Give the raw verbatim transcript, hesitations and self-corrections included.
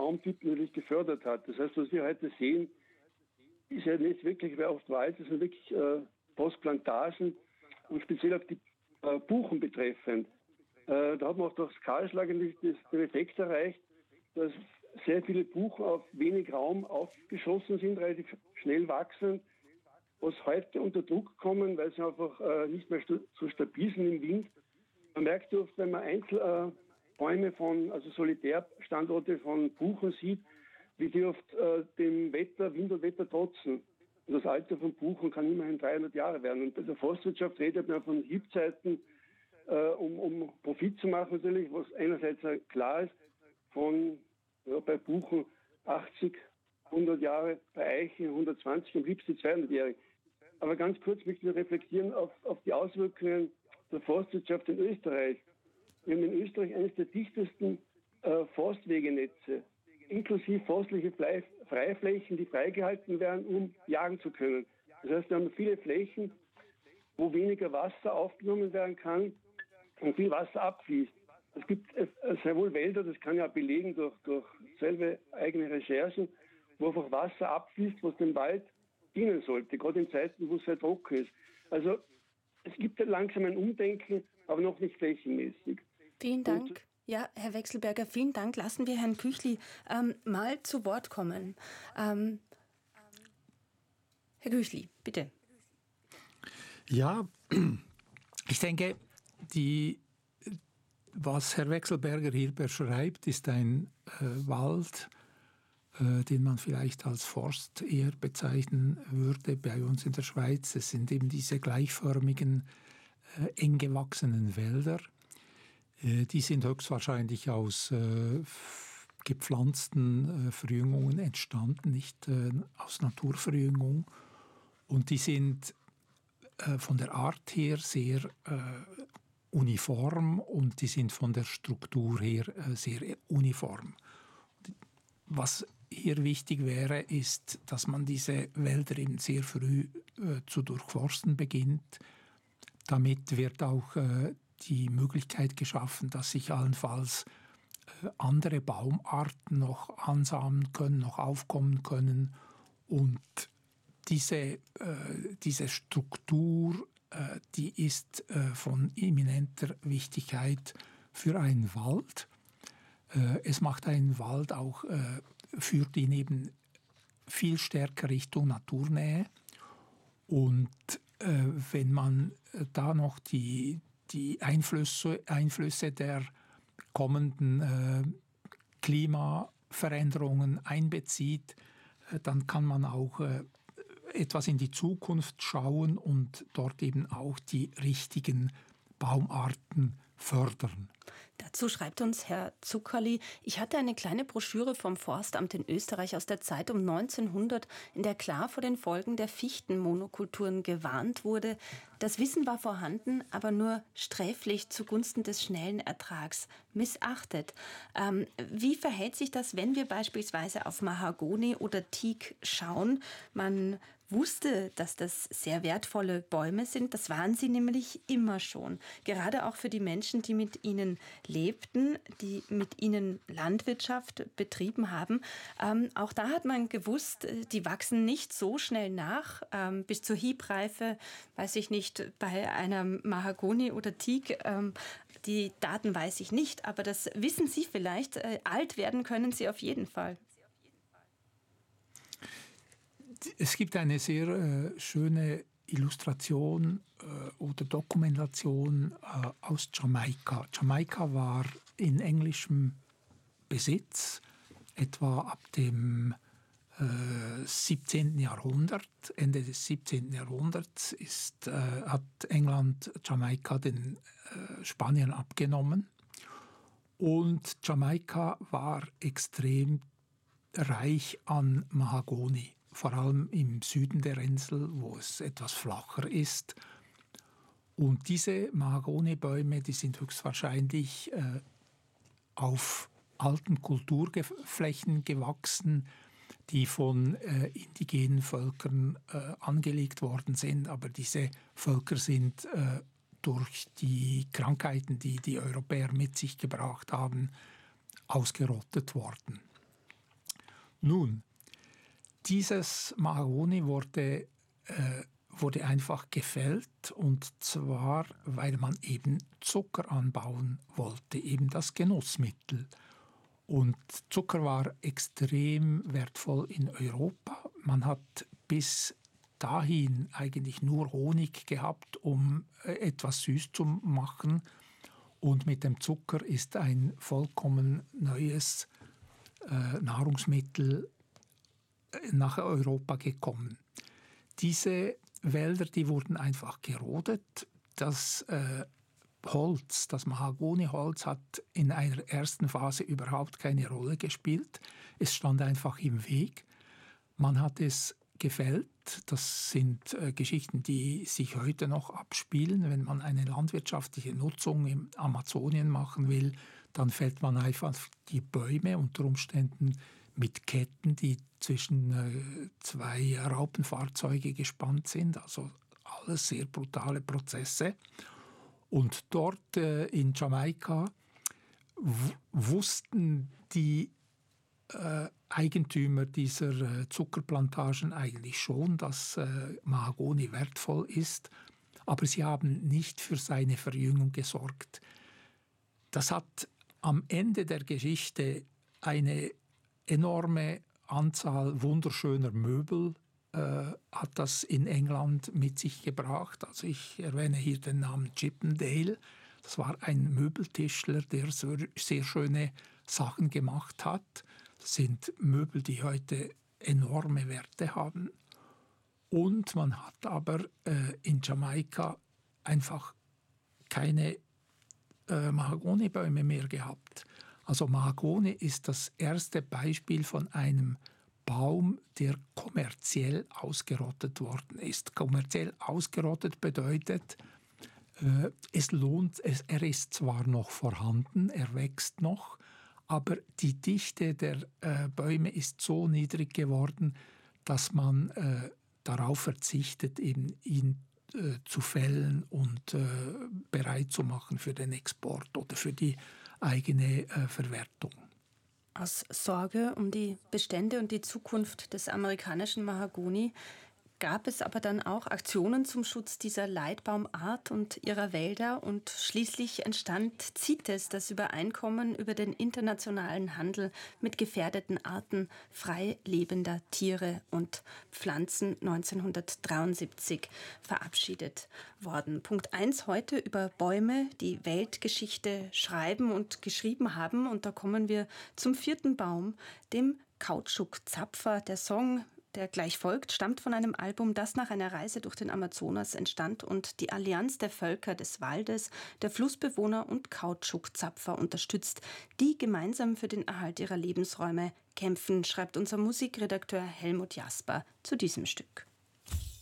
Baumtypen natürlich gefördert hat. Das heißt, was wir heute sehen, ist ja nicht wirklich mehr oft Wald, das sind wirklich äh, Postplantagen und speziell auf die äh, Buchen betreffend. Äh, da hat man auch durch Kahlschlag den Effekt erreicht, dass sehr viele Buchen auf wenig Raum aufgeschossen sind, relativ schnell wachsen, was heute unter Druck kommen, weil sie einfach äh, nicht mehr st- so stabil sind im Wind. Man merkt oft, wenn man Einzelbäume äh, von, also Solitärstandorte von Buchen sieht, wie die oft äh, dem Wetter, Wind und Wetter trotzen. Und das Alter von Buchen kann immerhin dreihundert Jahre werden. Und bei der Forstwirtschaft redet man von Lebzeiten, äh, um, um Profit zu machen natürlich, was einerseits äh, klar ist, von ja, bei Buchen achtzig, hundert Jahre, bei Eichen hundertzwanzig, am liebsten zweihundert Jahre. Aber ganz kurz möchte ich reflektieren auf, auf die Auswirkungen der Forstwirtschaft in Österreich. Wir haben in Österreich eines der dichtesten äh, Forstwegenetze, inklusive forstliche Fle- Freiflächen, die freigehalten werden, um jagen zu können. Das heißt, wir haben viele Flächen, wo weniger Wasser aufgenommen werden kann und viel Wasser abfließt. Es gibt äh, sehr wohl Wälder, das kann ja belegen durch, durch selbe eigene Recherchen, wo einfach Wasser abfließt, was dem Wald dienen sollte, gerade in Zeiten, wo es sehr trocken ist. Also es gibt ja langsam ein Umdenken, aber noch nicht flächenmäßig. Vielen Dank. Und ja, Herr Wechselberger, vielen Dank. Lassen wir Herrn Küchli ähm, mal zu Wort kommen. Ähm, Herr Küchli, bitte. Ja, ich denke, die, was Herr Wechselberger hier beschreibt, ist ein äh, Wald, äh, den man vielleicht als Forst eher bezeichnen würde bei uns in der Schweiz. Es sind eben diese gleichförmigen, äh, eng gewachsenen Wälder. Äh, die sind höchstwahrscheinlich aus äh, gepflanzten äh, Verjüngungen entstanden, nicht äh, aus Naturverjüngung. Und die sind äh, von der Art her sehr äh, uniform und die sind von der Struktur her äh, sehr uniform. Was hier wichtig wäre, ist, dass man diese Wälder eben sehr früh äh, zu durchforsten beginnt. Damit wird auch äh, die Möglichkeit geschaffen, dass sich allenfalls äh, andere Baumarten noch ansamen können, noch aufkommen können. Und diese, äh, diese Struktur, äh, die ist äh, von eminenter Wichtigkeit für einen Wald. Äh, es macht einen Wald auch, äh, führt ihn eben viel stärker Richtung Naturnähe. Und äh, wenn man da noch die, die Einflüsse, Einflüsse der kommenden äh, Klimaveränderungen einbezieht, äh, dann kann man auch äh, etwas in die Zukunft schauen und dort eben auch die richtigen Baumarten fördern. Dazu schreibt uns Herr Zuckerli: Ich hatte eine kleine Broschüre vom Forstamt in Österreich aus der Zeit um neunzehnhundert, in der klar vor den Folgen der Fichtenmonokulturen gewarnt wurde. Das Wissen war vorhanden, aber nur sträflich zugunsten des schnellen Ertrags missachtet. Ähm, wie verhält sich das, wenn wir beispielsweise auf Mahagoni oder Teak schauen? Man wusste, dass das sehr wertvolle Bäume sind. Das waren sie nämlich immer schon. Gerade auch für die Menschen, die mit ihnen lebten, die mit ihnen Landwirtschaft betrieben haben. Ähm, auch da hat man gewusst, die wachsen nicht so schnell nach. Ähm, bis zur Hiebreife, weiß ich nicht, bei einer Mahagoni oder Teak, ähm, die Daten weiß ich nicht, aber das wissen Sie vielleicht. Äh, alt werden können sie auf jeden Fall. Es gibt eine sehr äh, schöne Illustration äh, oder Dokumentation äh, aus Jamaika. Jamaika war in englischem Besitz, etwa ab dem äh, siebzehnten. Jahrhundert. Ende des siebzehnten. Jahrhunderts ist, äh, hat England Jamaika den äh, Spaniern abgenommen. Und Jamaika war extrem reich an Mahagoni. Vor allem im Süden der Insel, wo es etwas flacher ist. Und diese Mahagonibäume, die sind höchstwahrscheinlich äh, auf alten Kulturflächen gewachsen, die von äh, indigenen Völkern äh, angelegt worden sind. Aber diese Völker sind äh, durch die Krankheiten, die die Europäer mit sich gebracht haben, ausgerottet worden. Nun, dieses Mahagoni wurde, äh, wurde einfach gefällt, und zwar, weil man eben Zucker anbauen wollte, eben das Genussmittel. Und Zucker war extrem wertvoll in Europa. Man hat bis dahin eigentlich nur Honig gehabt, um äh, etwas süß zu machen. Und mit dem Zucker ist ein vollkommen neues äh, Nahrungsmittel nach Europa gekommen. Diese Wälder, die wurden einfach gerodet. Das äh, Holz, das Mahagoniholz, hat in einer ersten Phase überhaupt keine Rolle gespielt. Es stand einfach im Weg. Man hat es gefällt. Das sind äh, Geschichten, die sich heute noch abspielen. Wenn man eine landwirtschaftliche Nutzung im Amazonien machen will, dann fällt man einfach die Bäume unter Umständen mit Ketten, die zwischen äh, zwei Raupenfahrzeuge gespannt sind. Also alles sehr brutale Prozesse. Und dort äh, in Jamaika w- wussten die äh, Eigentümer dieser äh, Zuckerplantagen eigentlich schon, dass äh, Mahagoni wertvoll ist, aber sie haben nicht für seine Verjüngung gesorgt. Das hat am Ende der Geschichte eine enorme Anzahl wunderschöner Möbel äh, hat das in England mit sich gebracht. Also ich erwähne hier den Namen Chippendale. Das war ein Möbeltischler, der so, sehr schöne Sachen gemacht hat. Das sind Möbel, die heute enorme Werte haben. Und man hat aber äh, in Jamaika einfach keine äh, Mahagonibäume mehr gehabt. Also Mahagoni ist das erste Beispiel von einem Baum, der kommerziell ausgerottet worden ist. Kommerziell ausgerottet bedeutet, äh, es lohnt, es, er ist zwar noch vorhanden, er wächst noch, aber die Dichte der äh, Bäume ist so niedrig geworden, dass man äh, darauf verzichtet, eben ihn äh, zu fällen und äh, bereit zu machen für den Export oder für die eigene äh, Verwertung. Aus Sorge um die Bestände und die Zukunft des amerikanischen Mahagoni gab es aber dann auch Aktionen zum Schutz dieser Leitbaumart und ihrer Wälder, und schließlich entstand CITES, das Übereinkommen über den internationalen Handel mit gefährdeten Arten frei lebender Tiere und Pflanzen, neunzehnhundertdreiundsiebzig verabschiedet worden. Punkt eins heute über Bäume, die Weltgeschichte schreiben und geschrieben haben, und da kommen wir zum vierten Baum, dem Kautschukzapfer. Der Song, der gleich folgt, stammt von einem Album, das nach einer Reise durch den Amazonas entstand und die Allianz der Völker des Waldes, der Flussbewohner und Kautschukzapfer unterstützt, die gemeinsam für den Erhalt ihrer Lebensräume kämpfen, schreibt unser Musikredakteur Helmut Jasper zu diesem Stück.